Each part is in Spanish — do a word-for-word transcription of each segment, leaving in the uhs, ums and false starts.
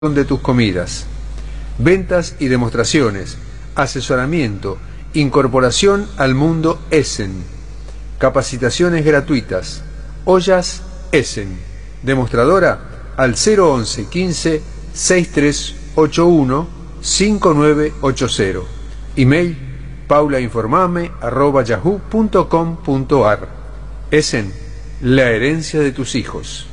de tus comidas, ventas y demostraciones, asesoramiento, incorporación al mundo Essen, capacitaciones gratuitas, ollas Essen, demostradora al cero once quince sesenta y tres ochenta y uno cincuenta y nueve ochenta, email paulainformame arroba yahoo punto com punto ar. Essen, la herencia de tus hijos.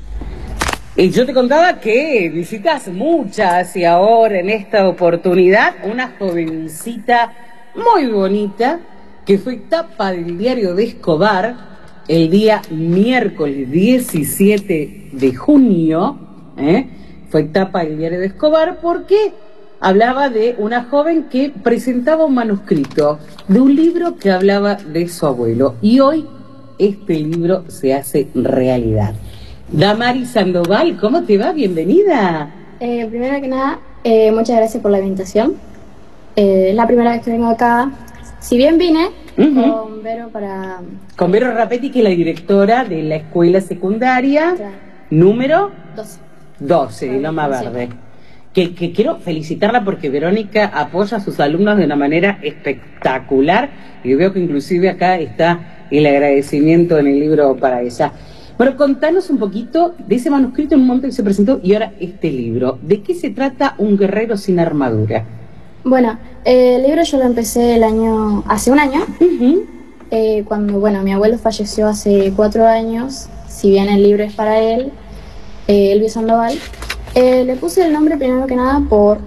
Y yo te contaba que visitas muchas y ahora en esta oportunidad una jovencita muy bonita que fue tapa del diario de Escobar el día miércoles diecisiete de junio, ¿eh? Fue tapa del diario de Escobar porque hablaba de una joven que presentaba un manuscrito de un libro que hablaba de su abuelo y hoy este libro se hace realidad. Damaris Sandoval, ¿cómo te va? Bienvenida. Eh, primero que nada, eh, muchas gracias por la invitación. Eh, es la primera vez que vengo acá. Si bien vine uh-huh. con Vero para... Con Vero Rapetti, que es la directora de la escuela secundaria, claro. Número... doce. doce, de Loma Verde. Que, que quiero felicitarla porque Verónica apoya a sus alumnos de una manera espectacular. Y veo que inclusive acá está el agradecimiento en el libro para ella. Bueno, contanos un poquito de ese manuscrito en un momento que se presentó y ahora este libro. ¿De qué se trata Un guerrero sin armadura? Bueno, eh, el libro yo lo empecé el año, hace un año, uh-huh. eh, cuando, bueno, mi abuelo falleció hace cuatro años, si bien el libro es para él, eh, Elvio Sandoval. Eh, le puse el nombre primero que nada por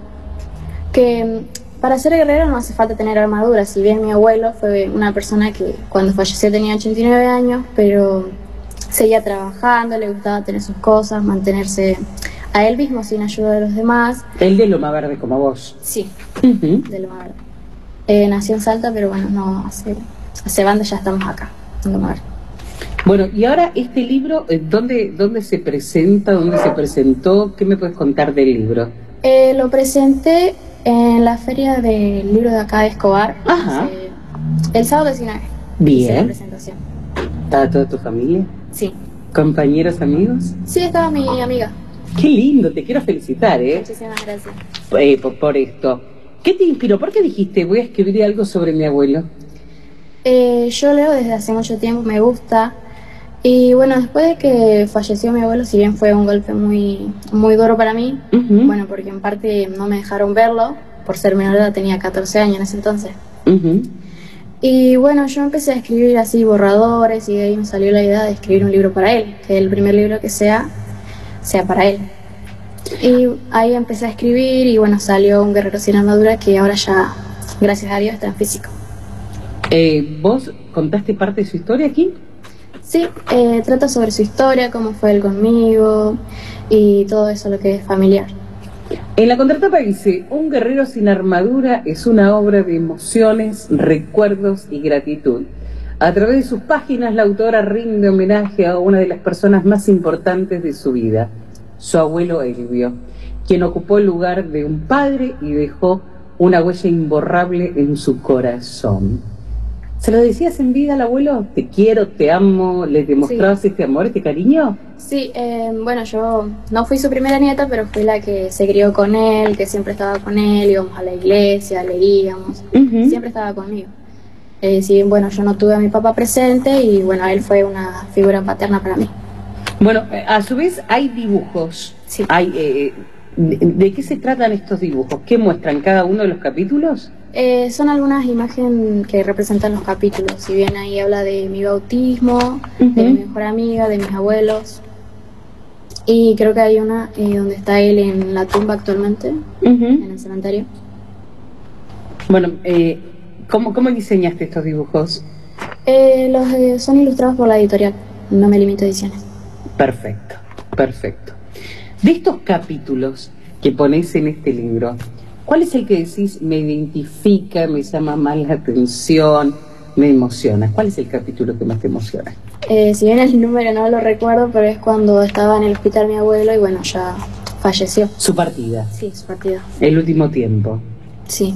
que para ser guerrero no hace falta tener armadura, si bien mi abuelo fue una persona que cuando falleció tenía ochenta y nueve años, pero... seguía trabajando, le gustaba tener sus cosas, mantenerse a él mismo sin ayuda de los demás. ¿Él de Loma Verde como vos? Sí, uh-huh. de Loma Verde. Eh, nació en Salta, pero bueno, no hace, hace banda ya estamos acá, en Loma Verde. Bueno, y ahora este libro, ¿dónde, dónde se presenta? ¿Dónde se presentó? ¿Qué me puedes contar del libro? Eh, lo presenté en la feria del libro de acá de Escobar. Ajá. Eh, el sábado diecinueve. Bien. Hice la presentación. ¿Estaba toda tu familia? Sí. ¿Compañeros, amigos? Sí, estaba mi amiga. Qué lindo, te quiero felicitar, ¿eh? Muchísimas gracias. Eh, por, por esto. ¿Qué te inspiró? ¿Por qué dijiste, voy a escribir algo sobre mi abuelo? Eh, yo leo desde hace mucho tiempo, me gusta. Y bueno, después de que falleció mi abuelo, si bien fue un golpe muy, muy duro para mí, uh-huh. bueno, porque en parte no me dejaron verlo, por ser menor de edad, tenía catorce años en ese entonces. Uh-huh. Y bueno, yo empecé a escribir así borradores y de ahí me salió la idea de escribir un libro para él, que el primer libro que sea, sea para él. Y ahí empecé a escribir y bueno, salió Un guerrero sin armadura que ahora ya, gracias a Dios, está en físico. Eh, ¿Vos contaste parte de su historia aquí? Sí, eh, trata sobre su historia, cómo fue él conmigo y todo eso, lo que es familiar. En la contratapa dice, Un guerrero sin armadura es una obra de emociones, recuerdos y gratitud. A través de sus páginas, la autora rinde homenaje a una de las personas más importantes de su vida, su abuelo Elvio, quien ocupó el lugar de un padre y dejó una huella imborrable en su corazón. ¿Se lo decías en vida al abuelo? ¿Te quiero, te amo? ¿Le demostrabas sí. este amor, este cariño? Sí, eh, bueno, yo no fui su primera nieta, pero fui la que se crió con él, que siempre estaba con él, íbamos a la iglesia, leíamos, uh-huh. siempre estaba conmigo. Eh, si bien, bueno, yo no tuve a mi papá presente y, bueno, él fue una figura paterna para mí. Bueno, a su vez hay dibujos. Sí. Hay, eh, de, ¿De qué se tratan estos dibujos? ¿Qué muestran cada uno de los capítulos? Eh, son algunas imágenes que representan los capítulos. Si bien ahí habla de mi bautismo, uh-huh. de mi mejor amiga, de mis abuelos. Y creo que hay una eh, donde está él en la tumba actualmente, uh-huh. en el cementerio. Bueno, eh, ¿cómo, ¿cómo diseñaste estos dibujos? Eh, los eh, son ilustrados por la editorial, No Me Limito Ediciones. Perfecto, perfecto. De estos capítulos que ponéis en este libro, ¿cuál es el que decís, me identifica, me llama más la atención, me emociona? ¿Cuál es el capítulo que más te emociona? Eh, si bien el número no lo recuerdo, pero es cuando estaba en el hospital mi abuelo y bueno, ya falleció. ¿Su partida? Sí, su partida. ¿El último tiempo? Sí.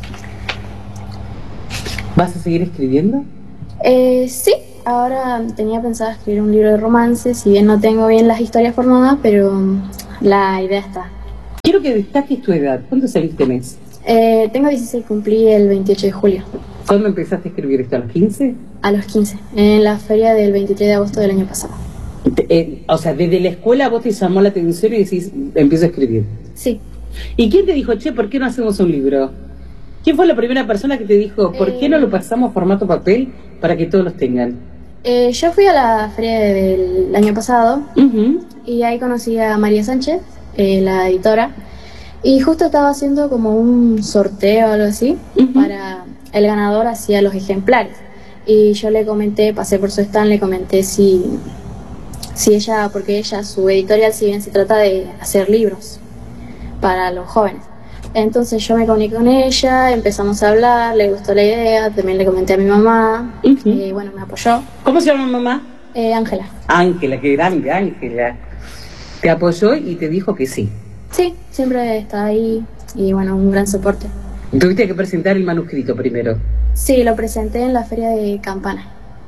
¿Vas a seguir escribiendo? Eh, sí, ahora tenía pensado escribir un libro de romance, si bien no tengo bien las historias formadas, pero la idea está. Quiero que destaques tu edad. ¿Cuándo saliste mes? Eh, tengo dieciséis, cumplí el veintiocho de julio. ¿Cuándo empezaste a escribir esto? ¿A los quince? A los quince, en la feria del veintitrés de agosto del año pasado. Eh, o sea, desde la escuela vos te llamó la atención y decís, empiezo a escribir. Sí. ¿Y quién te dijo, che, por qué no hacemos un libro? ¿Quién fue la primera persona que te dijo, por qué no lo pasamos formato papel para que todos los tengan? Eh, yo fui a la feria del año pasado Uh-huh. y ahí conocí a María Sánchez, eh, la editora, y justo estaba haciendo como un sorteo o algo así, Uh-huh. para el ganador hacía los ejemplares. Y yo le comenté, pasé por su stand, le comenté si, si ella, porque ella, su editorial, si bien se trata de hacer libros para los jóvenes. Entonces yo me comuniqué con ella, empezamos a hablar, le gustó la idea, también le comenté a mi mamá, Uh-huh. y bueno, me apoyó. ¿Cómo se llama mamá? Eh, Ángela. Ángela, qué grande, Ángela. Te apoyó y te dijo que sí. Sí, siempre está ahí y bueno, un gran soporte. Tuviste que presentar el manuscrito primero. Sí, lo presenté en la feria de Campana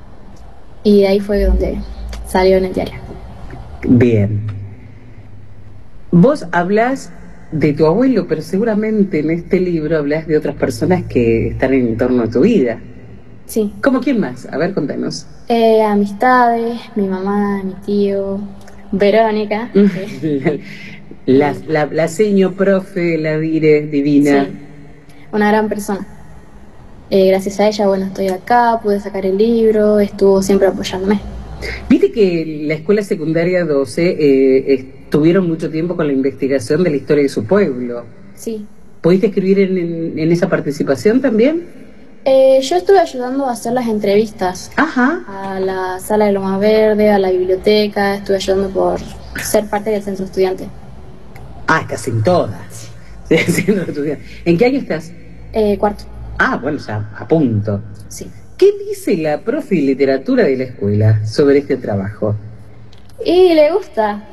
y de ahí fue donde salió en el diario. Bien. Vos hablas de tu abuelo, pero seguramente en este libro hablas de otras personas que están en torno a tu vida. Sí. ¿Cómo quién más? A ver, contanos. Eh, amistades, mi mamá, mi tío, Verónica. que- La, la, la seño profe, la dire divina. Sí, una gran persona. Eh, gracias a ella, bueno, estoy acá, pude sacar el libro, estuvo siempre apoyándome. Viste que la escuela secundaria doce eh, estuvieron mucho tiempo con la investigación de la historia de su pueblo. Sí. ¿Pudiste escribir en, en, en esa participación también? Eh, yo estuve ayudando a hacer las entrevistas Ajá. a la sala de Loma Verde, a la biblioteca, estuve ayudando por ser parte del centro estudiante. Ah, estás en todas. ¿En qué año estás? Eh, cuarto, Ah, bueno, ya a punto. sí. ¿Qué dice la profe de literatura de la escuela sobre este trabajo? Y le gusta.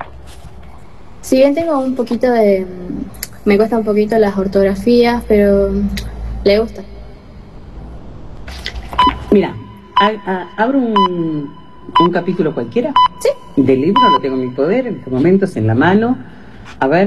Si bien tengo un poquito de... me cuesta un poquito las ortografías, pero le gusta. Mira, a- a- abro un, un capítulo cualquiera. Sí. Del libro, lo tengo en mi poder, en estos momentos, en la mano. A ver,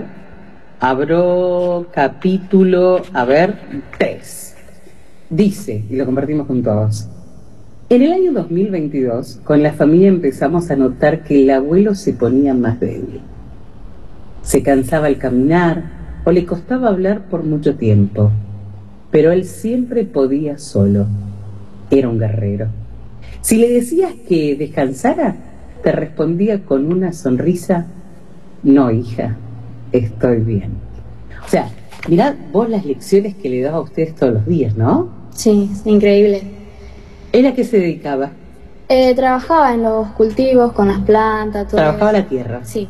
abro capítulo, a ver, tres. Dice, y lo compartimos con todos. En el año dos mil veintidós, con la familia empezamos a notar que el abuelo se ponía más débil. Se cansaba al caminar o le costaba hablar por mucho tiempo, pero él siempre podía solo. Era un guerrero. Si le decías que descansara, te respondía con una sonrisa: no, hija, estoy bien. O sea, mirad vos las lecciones que le daba a ustedes todos los días, ¿no? Sí, es increíble. ¿Él a qué se dedicaba? Eh, trabajaba en los cultivos, con las plantas, todo Trabajaba eso. la tierra. Sí.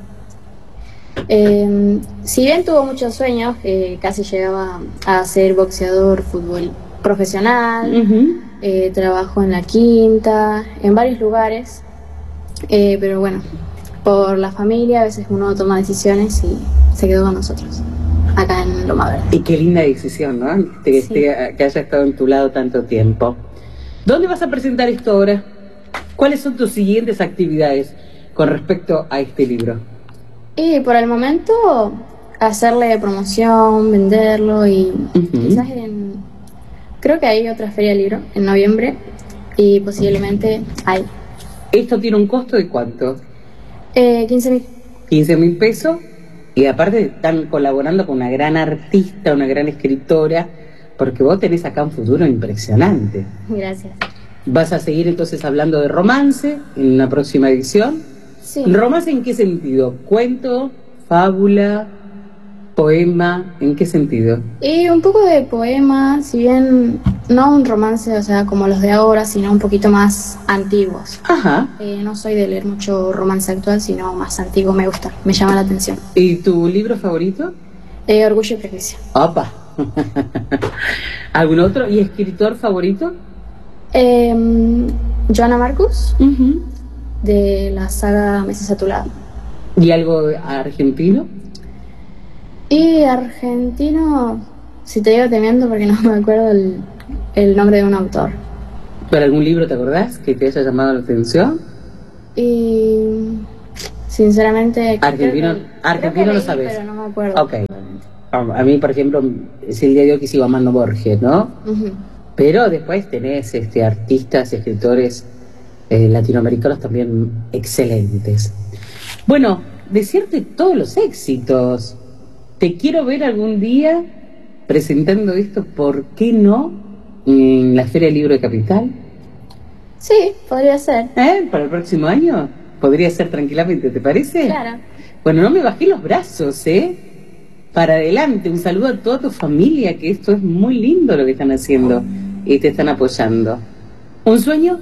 Eh, si bien tuvo muchos sueños, eh, casi llegaba a ser boxeador, fútbol profesional, Ujú. eh, trabajó en la quinta, en varios lugares, eh, pero bueno, por la familia a veces uno toma decisiones y se quedó con nosotros, acá en Loma Verde. Y qué linda decisión, ¿no? Que, Sí. esté- que haya estado en tu lado tanto tiempo. ¿Dónde vas a presentar esto ahora? ¿Cuáles son tus siguientes actividades con respecto a este libro? Y por el momento hacerle promoción, venderlo y Ujú. quizás en... Creo que hay otra feria del libro en noviembre y posiblemente hay. ¿Esto tiene un costo de cuánto? Eh, quince mil. quince mil pesos. Y aparte están colaborando con una gran artista, una gran escritora, porque vos tenés acá un futuro impresionante. Gracias. ¿Vas a seguir entonces hablando de romance en una próxima edición? Sí. ¿Romance en qué sentido? ¿Cuento? ¿Fábula? ¿Poema? ¿En qué sentido? Y un poco de poema, si bien no un romance, o sea, como los de ahora, sino un poquito más antiguos. Ajá. Eh, no soy de leer mucho romance actual, sino más antiguo, me gusta, me llama la atención. ¿Y tu libro favorito? Eh, Orgullo y Prejuicio. Opa. ¿Algún otro? ¿Y escritor favorito? Eh, Joana Marcus, de la saga Meses a tu lado. ¿Y algo argentino? Y argentino, si te digo te miento porque no me acuerdo el, el nombre de un autor. ¿Pero algún libro te acordás que te haya llamado la atención? Y Sinceramente, Argentino, creo que- argentino creo que lo leí, sabes. pero no me acuerdo. Ok. A a mí, por ejemplo, es el día de hoy que sigo amando Borges, ¿no? Ujú. Pero después tenés este, artistas, escritores eh, latinoamericanos también excelentes. Bueno, desearte todos los éxitos. Te quiero ver algún día presentando esto, ¿por qué no? En la Feria del Libro de Capital. Sí, podría ser. ¿Eh? Para el próximo año. Podría ser tranquilamente, ¿te parece? Claro. Bueno, no me bajé los brazos, ¿eh? Para adelante, un saludo a toda tu familia, que esto es muy lindo lo que están haciendo y te están apoyando. ¿Un sueño?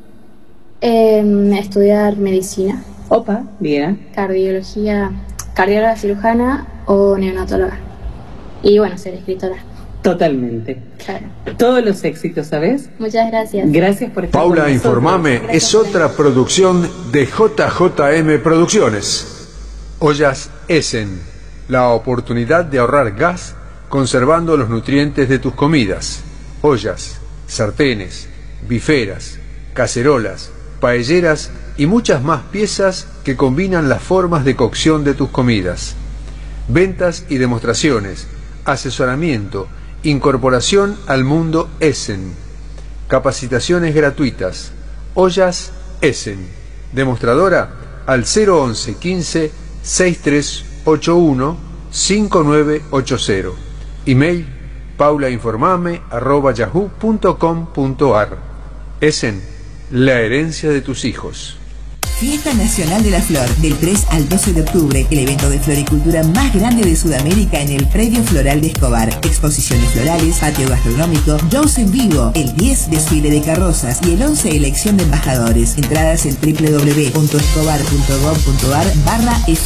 Em, estudiar medicina, Opa, bien. cardiología, cardióloga cirujana o neonatóloga. Y bueno, ser escritora. Totalmente. Claro. Todos los éxitos, ¿sabes? Muchas gracias. Gracias por estar Paula con nosotros. Informame es otra producción de J J M Producciones. Ollas Essen, la oportunidad de ahorrar gas conservando los nutrientes de tus comidas. Ollas, sartenes, biferas, cacerolas, paelleras y muchas más piezas que combinan las formas de cocción de tus comidas. Ventas y demostraciones, asesoramiento, incorporación al mundo Essen. Capacitaciones gratuitas. Ollas Essen. Demostradora al cero once quince sesenta y tres ochenta y uno cincuenta y nueve ochenta. Email paulainformame arroba yahoo punto com punto ar. Essen, la herencia de tus hijos. Fiesta Nacional de la Flor, del tres al doce de octubre, el evento de floricultura más grande de Sudamérica en el Predio Floral de Escobar. Exposiciones florales, patio gastronómico, shows en vivo, el diez desfile de carrozas y el once elección de embajadores. Entradas en w w w punto escobar punto gov punto ar barra